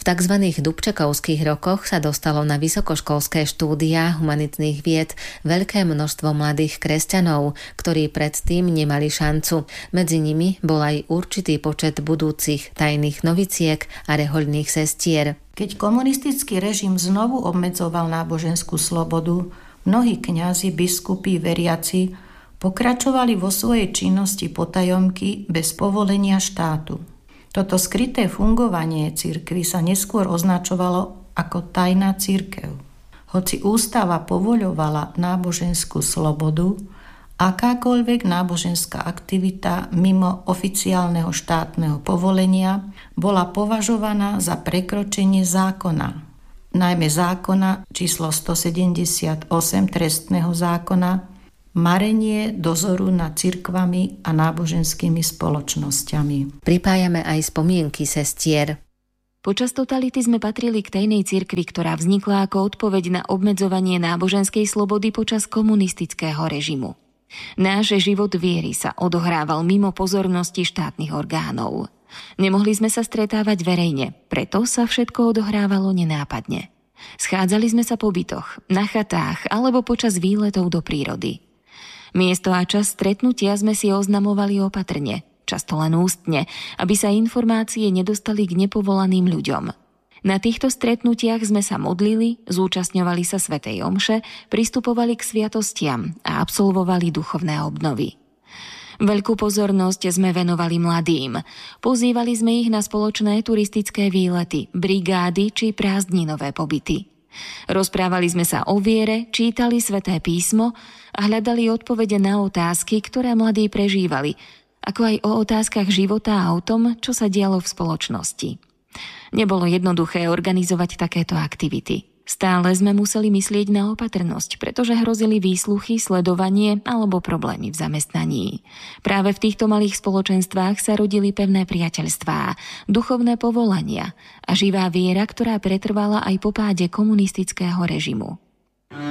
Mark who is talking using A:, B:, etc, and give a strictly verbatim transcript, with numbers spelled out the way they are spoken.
A: V tzv. Dubčekovských rokoch sa dostalo na vysokoškolské štúdia humanitných vied veľké množstvo mladých kresťanov, ktorí predtým nemali šancu. Medzi nimi bol aj určitý počet budúcich tajných noviciek a rehoľných sestier.
B: Keď komunistický režim znovu obmedzoval náboženskú slobodu, mnohí kňazi, biskupy, veriaci pokračovali vo svojej činnosti potajomky bez povolenia štátu. Toto skryté fungovanie cirkvi sa neskôr označovalo ako tajná cirkev. Hoci ústava povoľovala náboženskú slobodu, akákoľvek náboženská aktivita mimo oficiálneho štátneho povolenia bola považovaná za prekročenie zákona, najmä zákona číslo stosedemdesiatosem trestného zákona, marenie dozoru nad cirkvami a náboženskými spoločnosťami.
A: Pripájame aj spomienky sestier.
C: Počas totality sme patrili k tajnej cirkvi, ktorá vznikla ako odpoveď na obmedzovanie náboženskej slobody počas komunistického režimu. Náš život viery sa odohrával mimo pozornosti štátnych orgánov. Nemohli sme sa stretávať verejne, preto sa všetko odohrávalo nenápadne. Schádzali sme sa po bytoch, na chatách alebo počas výletov do prírody. Miesto a čas stretnutia sme si oznamovali opatrne, často len ústne, aby sa informácie nedostali k nepovolaným ľuďom. Na týchto stretnutiach sme sa modlili, zúčastňovali sa svätej omše, pristupovali k sviatostiam a absolvovali duchovné obnovy. Veľkú pozornosť sme venovali mladým. Pozývali sme ich na spoločné turistické výlety, brigády či prázdninové pobyty. Rozprávali sme sa o viere, čítali sväté písmo a hľadali odpovede na otázky, ktoré mladí prežívali, ako aj o otázkach života a o tom, čo sa dialo v spoločnosti. Nebolo jednoduché organizovať takéto aktivity. Stále sme museli myslieť na opatrnosť, pretože hrozili výsluchy, sledovanie alebo problémy v zamestnaní. Práve v týchto malých spoločenstvách sa rodili pevné priateľstvá, duchovné povolania a živá viera, ktorá pretrvala aj po páde komunistického režimu.